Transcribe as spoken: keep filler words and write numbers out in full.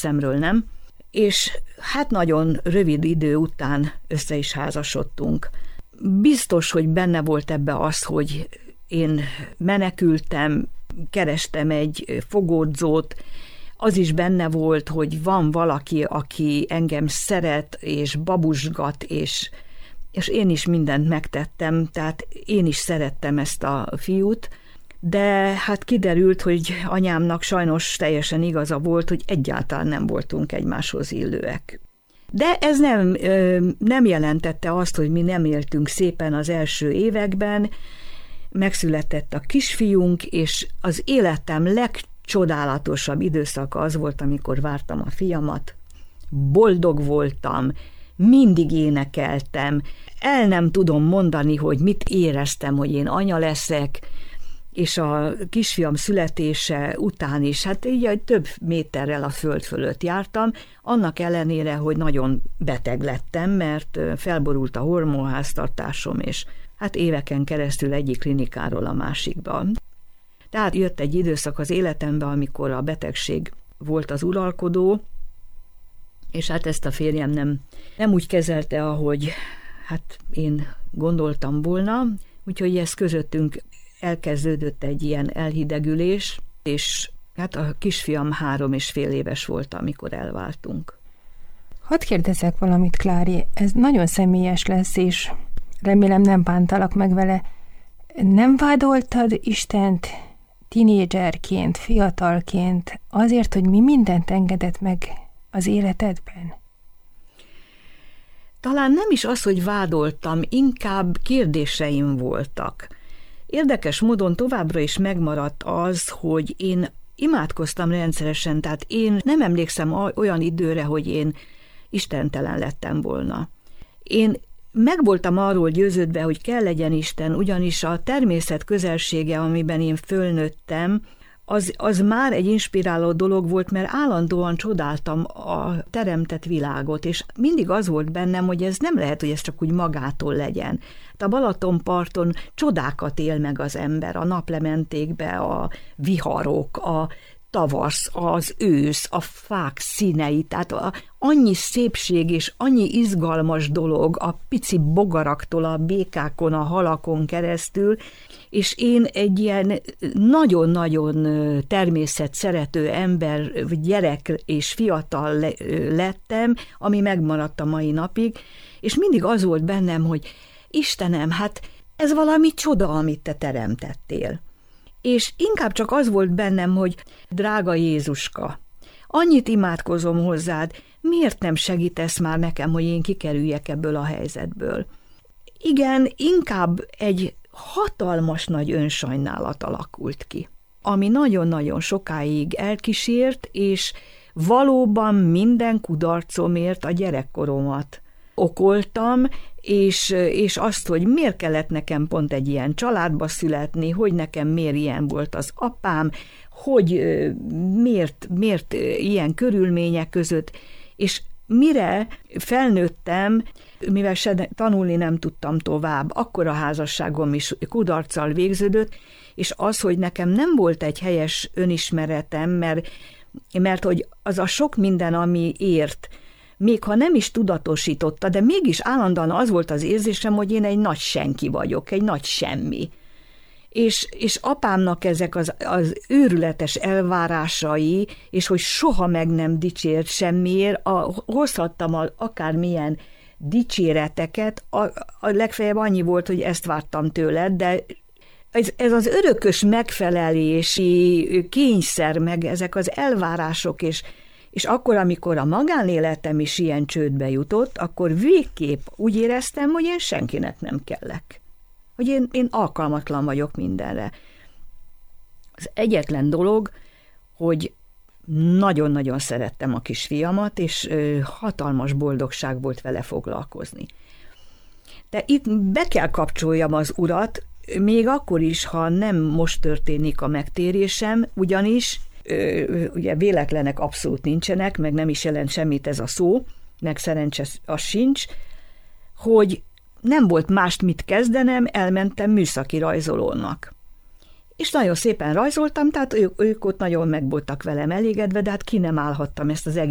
részemről nem, és hát nagyon rövid idő után össze is házasodtunk. Biztos, hogy benne volt ebbe az, hogy én menekültem, kerestem egy fogódzót, az is benne volt, hogy van valaki, aki engem szeret, és babusgat, és, és én is mindent megtettem, tehát én is szerettem ezt a fiút, de hát kiderült, hogy anyámnak sajnos teljesen igaza volt, hogy egyáltalán nem voltunk egymáshoz illőek. De ez nem, nem jelentette azt, hogy mi nem éltünk szépen az első években, megszületett a kisfiunk, és az életem legcsodálatosabb időszaka az volt, amikor vártam a fiamat. Boldog voltam, mindig énekeltem, el nem tudom mondani, hogy mit éreztem, hogy én anya leszek, és a kisfiam születése után is, hát így több méterrel a föld fölött jártam, annak ellenére, hogy nagyon beteg lettem, mert felborult a hormonháztartásom, és hát éveken keresztül egyik klinikáról a másikba. Tehát jött egy időszak az életembe, amikor a betegség volt az uralkodó, és hát ezt a férjem nem, nem úgy kezelte, ahogy hát én gondoltam volna, úgyhogy ez közöttünk elkezdődött egy ilyen elhidegülés, és hát a kisfiam három és fél éves volt, amikor elváltunk. Hadd kérdezzek valamit, Klári, ez nagyon személyes lesz, és remélem nem bántalak meg vele. Nem vádoltad Istent tinédzserként, fiatalként azért, hogy mi mindent engedett meg az életedben? Talán nem is az, hogy vádoltam, inkább kérdéseim voltak. Érdekes módon továbbra is megmaradt az, hogy én imádkoztam rendszeresen, tehát én nem emlékszem olyan időre, hogy én istentelen lettem volna. Én meg voltam arról győződve, hogy kell legyen Isten, ugyanis a természet közelsége, amiben én fölnőttem, az, az már egy inspiráló dolog volt, mert állandóan csodáltam a teremtett világot, és mindig az volt bennem, hogy ez nem lehet, hogy ez csak úgy magától legyen. A Balatonparton csodákat él meg az ember, a naplementékbe, a viharok, a tavasz, az ősz, a fák színei, tehát a, annyi szépség és annyi izgalmas dolog a pici bogaraktól a békákon, a halakon keresztül, és én egy ilyen nagyon-nagyon természetszerető ember, gyerek és fiatal lettem, ami megmaradt a mai napig, és mindig az volt bennem, hogy Istenem, hát ez valami csoda, amit te teremtettél. És inkább csak az volt bennem, hogy drága Jézuska, annyit imádkozom hozzád, miért nem segítesz már nekem, hogy én kikerüljek ebből a helyzetből? Igen, inkább egy hatalmas nagy önsajnálat alakult ki, ami nagyon-nagyon sokáig elkísért, és valóban minden kudarcomért a gyerekkoromat okoltam, és, és azt, hogy miért kellett nekem pont egy ilyen családba születni, hogy nekem miért ilyen volt az apám, hogy miért, miért ilyen körülmények között, és mire felnőttem, mivel se tanulni nem tudtam tovább, akkor a házasságom is kudarccal végződött, és az, hogy nekem nem volt egy helyes önismeretem, mert, mert hogy az a sok minden, ami ért, még ha nem is tudatosította, de mégis állandóan az volt az érzésem, hogy én egy nagy senki vagyok, egy nagy semmi. És, és apámnak ezek az, az őrületes elvárásai, és hogy soha meg nem dicsért semmiért, a, hozhattam a, akármilyen dicséreteket, a, a legfeljebb annyi volt, hogy ezt vártam tőled, de ez, ez az örökös megfelelési kényszer, meg ezek az elvárások, és És akkor, amikor a magánéletem is ilyen csődbe jutott, akkor végképp úgy éreztem, hogy én senkinek nem kellek. Hogy én, én alkalmatlan vagyok mindenre. Az egyetlen dolog, hogy nagyon-nagyon szerettem a kisfiamat, és hatalmas boldogság volt vele foglalkozni. De itt be kell kapcsoljam az Urat, még akkor is, ha nem most történik a megtérésem, ugyanis ugye véletlenek abszolút nincsenek, meg nem is jelent semmit ez a szó, meg szerencse az sincs, hogy nem volt mást mit kezdenem, elmentem műszaki rajzolónak. És nagyon szépen rajzoltam, tehát ők, ők ott nagyon meg voltak velem elégedve, de hát ki nem állhattam ezt az egész